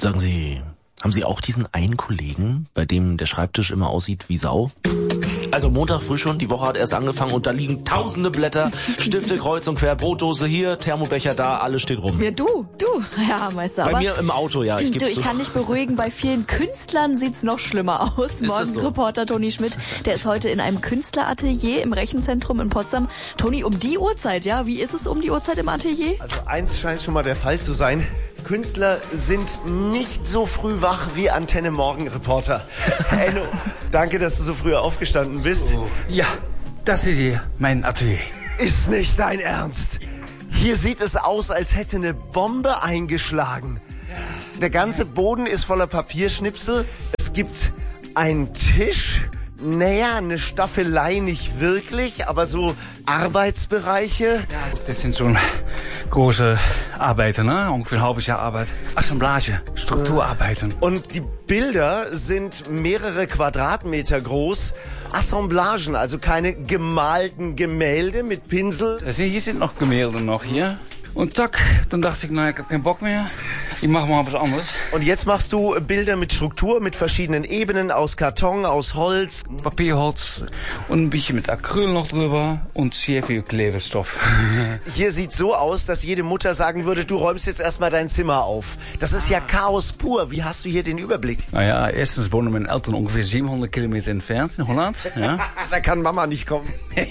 Sagen Sie, haben Sie auch diesen einen Kollegen, bei dem der Schreibtisch immer aussieht wie Sau? Also Montag früh schon, die Woche hat erst angefangen und da liegen tausende Blätter, Stifte kreuz und quer, Brotdose hier, Thermobecher da, alles steht rum. Ja, du, ja, Meister. Bei mir im Auto, ja. Ich kann dich beruhigen, bei vielen Künstlern sieht's noch schlimmer aus. Morgenreporter so? Toni Schmidt, der ist heute in einem Künstleratelier im Rechenzentrum in Potsdam. Toni, um die Uhrzeit, ja? Wie ist es um die Uhrzeit im Atelier? Also eins scheint schon mal der Fall zu sein. Künstler sind nicht so früh wach wie Antenne Morgenreporter. Enno, danke, dass du so früh aufgestanden bist. Ja, das ist hier mein Atelier. Ist nicht dein Ernst? Hier sieht es aus, als hätte eine Bombe eingeschlagen. Der ganze Boden ist voller Papierschnipsel. Es gibt einen Tisch. Naja, eine Staffelei nicht wirklich, aber so Arbeitsbereiche. Ja, das sind schon große Arbeiten, ne? Ungefähr ein halbes Jahr Arbeit. Assemblage, Strukturarbeiten. Und die Bilder sind mehrere Quadratmeter groß. Assemblagen, also keine gemalten Gemälde mit Pinsel. Hier sind noch Gemälde noch hier. Und zack, dann dachte ich, ich habe keinen Bock mehr. Ich mache mal was anderes. Und jetzt machst du Bilder mit Struktur, mit verschiedenen Ebenen, aus Karton, aus Holz. Papierholz und ein bisschen mit Acryl noch drüber und sehr viel Klebestoff. Hier sieht so aus, dass jede Mutter sagen würde, du räumst jetzt erstmal dein Zimmer auf. Das ist ja Chaos pur. Wie hast du hier den Überblick? Naja, erstens wohnen meine Eltern ungefähr 700 Kilometer entfernt in Holland. Ja. Da kann Mama nicht kommen.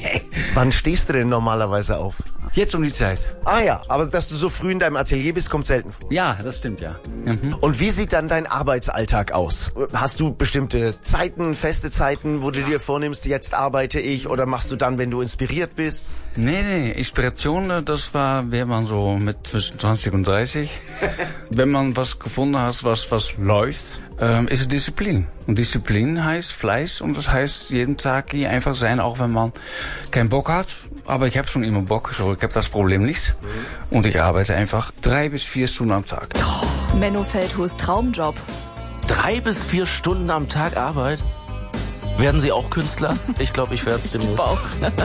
Wann stehst du denn normalerweise auf? Jetzt um die Zeit. Ah ja, aber dass du so früh in deinem Atelier bist, kommt selten vor. Ja, das stimmt, ja. Mhm. Und wie sieht dann dein Arbeitsalltag aus? Hast du bestimmte Zeiten, feste Zeiten, wo du dir vornimmst, jetzt arbeite ich, oder machst du dann, wenn du inspiriert bist? Nee, Inspiration, das war, wäre man so mit zwischen 20 und 30. Wenn man was gefunden hat, was läuft, ist es Disziplin. Und Disziplin heißt Fleiß und das heißt jeden Tag hier einfach sein, auch wenn man keinen Bock hat. Aber ich habe schon immer Bock, so ich habe das Problem nicht. Und ich arbeite einfach 3 bis 4 Stunden am Tag. Menno Feldhus, Traumjob. 3 bis 4 Stunden am Tag Arbeit? Werden Sie auch Künstler? Ich glaube, ich werde es demnächst.